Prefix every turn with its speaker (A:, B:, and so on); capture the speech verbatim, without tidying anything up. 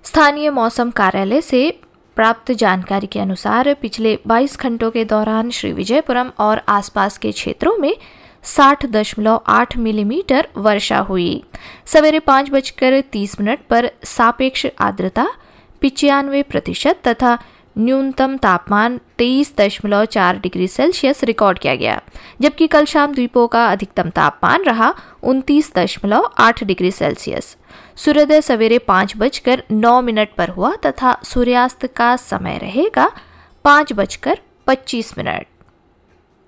A: स्थानीय मौसम कार्यालय से प्राप्त जानकारी के अनुसार पिछले बाईस घंटों के दौरान श्री विजयपुरम और आसपास के क्षेत्रों में साठ दशमलव आठ मिलीमीटर वर्षा हुई। सवेरे पाँच बजकर तीस मिनट पर सापेक्ष आर्द्रता पिचानवे प्रतिशत तथा न्यूनतम तापमान तेईस दशमलव चार डिग्री सेल्सियस रिकॉर्ड किया गया, जबकि कल शाम द्वीपों का अधिकतम तापमान रहा उनतीस दशमलव आठ डिग्री सेल्सियस। सूर्योदय सवेरे पाँच बजकर नौ मिनट पर हुआ तथा सूर्यास्त का समय रहेगा पाँच बजकर पच्चीस मिनट।